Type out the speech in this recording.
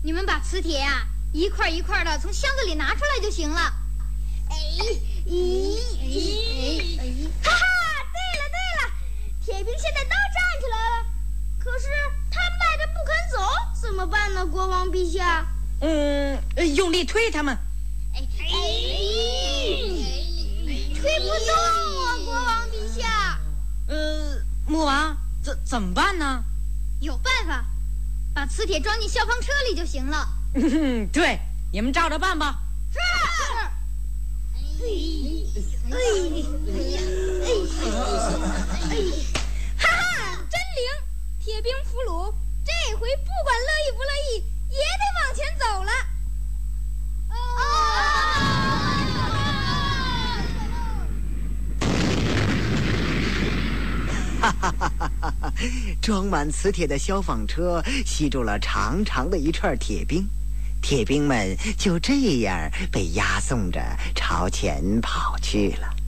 你们把磁铁呀一块一块的从箱子里拿出来就行了。哈哈，对了，铁兵现在都站起来了，可是他赖着不肯走，怎么办呢，国王陛下？ 用力推他们。 推不动啊，国王陛下。 魔王，怎么办呢？ 有办法，把磁铁装进消防车里就行了。 对，你们照着办吧。 是。哈哈，真灵！铁兵俘虏，这回不管乐意不乐意，也得往前走了。 装满磁铁的消防车吸住了长长的一串铁冰，铁兵们就这样被押送着朝前跑去了。